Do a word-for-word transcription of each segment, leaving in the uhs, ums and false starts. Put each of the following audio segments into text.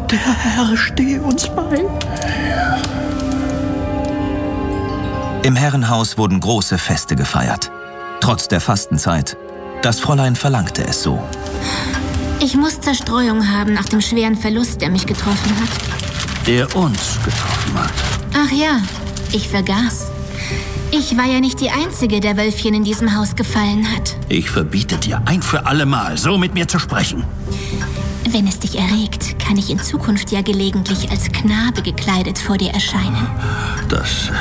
Der Herr stehe uns bei. Im Herrenhaus wurden große Feste gefeiert. Trotz der Fastenzeit. Das Fräulein verlangte es so. Ich muss Zerstreuung haben nach dem schweren Verlust, der mich getroffen hat. Der uns getroffen hat. Ach ja, ich vergaß. Ich war ja nicht die Einzige, der Wölfchen in diesem Haus gefallen hat. Ich verbiete dir ein für alle Mal, so mit mir zu sprechen. Wenn es dich erregt, kann ich in Zukunft ja gelegentlich als Knabe gekleidet vor dir erscheinen. Das...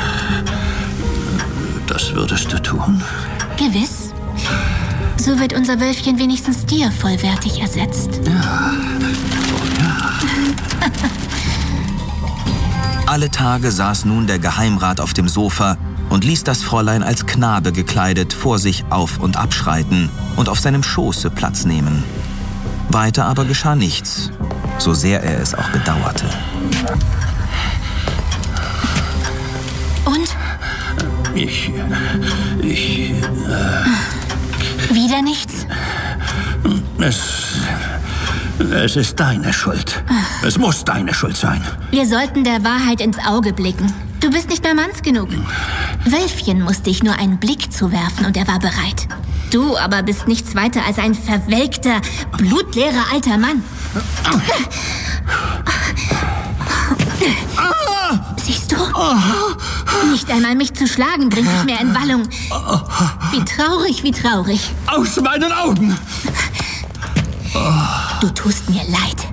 das würdest du tun? Gewiss. So wird unser Wölfchen wenigstens dir vollwertig ersetzt. Ja. Oh ja. Alle Tage saß nun der Geheimrat auf dem Sofa und ließ das Fräulein als Knabe gekleidet vor sich auf- und abschreiten und auf seinem Schoße Platz nehmen. Weiter aber geschah nichts, so sehr er es auch bedauerte. Und? Ich... ich... Äh, Wieder nichts? es... es ist deine Schuld. Es muss deine Schuld sein. Wir sollten der Wahrheit ins Auge blicken. Du bist nicht mehr manns genug. Wölfchen musste dich nur einen Blick zuwerfen und er war bereit. Du aber bist nichts weiter als ein verwelkter, blutleerer alter Mann. Siehst du? Nicht einmal mich zu schlagen bringt dich mehr in Wallung. Wie traurig, wie traurig. Aus meinen Augen! Du tust mir leid.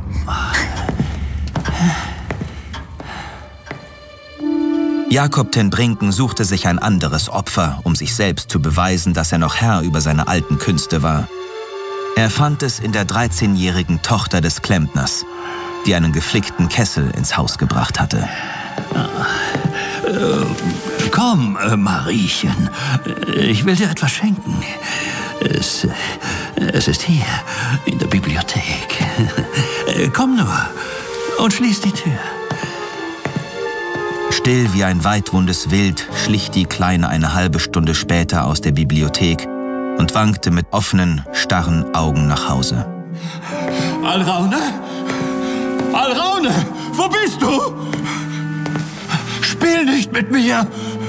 Jakob ten Brinken suchte sich ein anderes Opfer, um sich selbst zu beweisen, dass er noch Herr über seine alten Künste war. Er fand es in der dreizehnjährigen Tochter des Klempners, die einen geflickten Kessel ins Haus gebracht hatte. Äh, komm, äh, Mariechen, ich will dir etwas schenken. Es, es ist hier, in der Bibliothek. Äh, komm nur und schließ die Tür. Still wie ein weitwundes Wild schlich die Kleine eine halbe Stunde später aus der Bibliothek und wankte mit offenen, starren Augen nach Hause. Alraune? Alraune, wo bist du? Spiel nicht mit mir!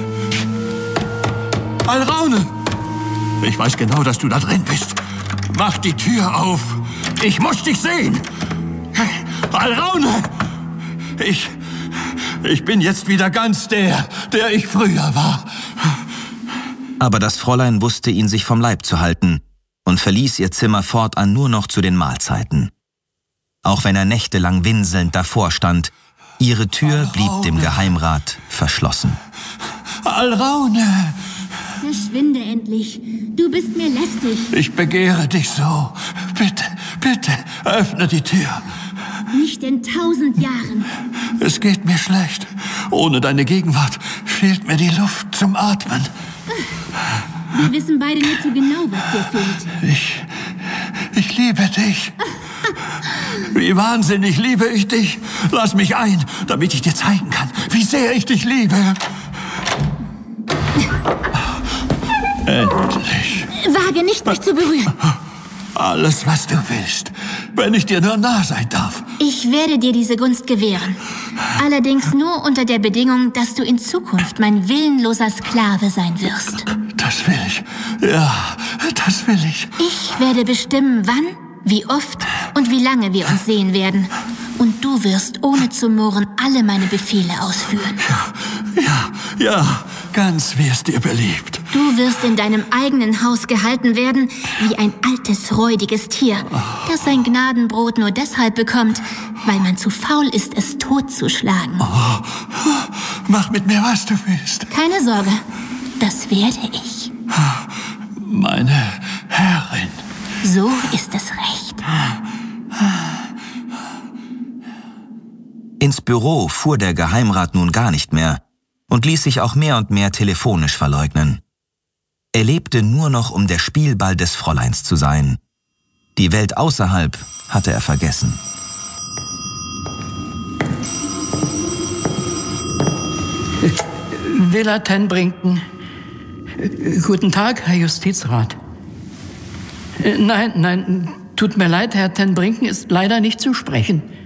Alraune! Ich weiß genau, dass du da drin bist. Mach die Tür auf. Ich muss dich sehen. Alraune! Ich... Ich bin jetzt wieder ganz der, der ich früher war. Aber das Fräulein wusste ihn sich vom Leib zu halten und verließ ihr Zimmer fortan nur noch zu den Mahlzeiten. Auch wenn er nächtelang winselnd davor stand, ihre Tür blieb dem Geheimrat verschlossen. Alraune! Verschwinde endlich. Du bist mir lästig. Ich begehre dich so. Bitte, bitte, öffne die Tür. Nicht in tausend Jahren. Es geht mir schlecht. Ohne deine Gegenwart fehlt mir die Luft zum Atmen. Wir wissen beide nur zu genau, was dir fehlt. Ich, ich liebe dich. Wie wahnsinnig liebe ich dich. Lass mich ein, damit ich dir zeigen kann, wie sehr ich dich liebe. Endlich. Wage nicht, mich zu berühren. Alles, was du willst, wenn ich dir nur nah sein darf. Ich werde dir diese Gunst gewähren. Allerdings nur unter der Bedingung, dass du in Zukunft mein willenloser Sklave sein wirst. Das will ich. Ja, das will ich. Ich werde bestimmen, wann, wie oft und wie lange wir uns sehen werden. Und du wirst ohne zu murren alle meine Befehle ausführen. Ja, ja, ja, ganz wie es dir beliebt. Du wirst in deinem eigenen Haus gehalten werden, wie ein altes, räudiges Tier, das sein Gnadenbrot nur deshalb bekommt, weil man zu faul ist, es totzuschlagen. Oh, mach mit mir, was du willst. Keine Sorge, das werde ich. Meine Herrin. So ist es recht. Ins Büro fuhr der Geheimrat nun gar nicht mehr und ließ sich auch mehr und mehr telefonisch verleugnen. Er lebte nur noch, um der Spielball des Fräuleins zu sein. Die Welt außerhalb hatte er vergessen. Villa ten Brinken. Guten Tag, Herr Justizrat. Nein, nein, tut mir leid, Herr ten Brinken ist leider nicht zu sprechen.